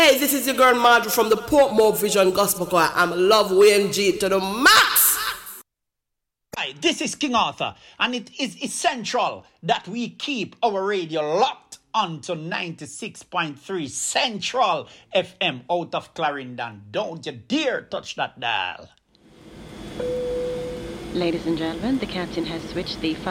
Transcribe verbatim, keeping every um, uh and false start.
Hey, this is your girl Marjorie from the Portmore Vision Gospel Choir. I'm Love Wayne G to the max. Hi, this is King Arthur, and it is essential that we keep our radio locked onto ninety-six point three Central F M out of Clarendon. Don't you dare touch that dial. Ladies and gentlemen, the captain has switched the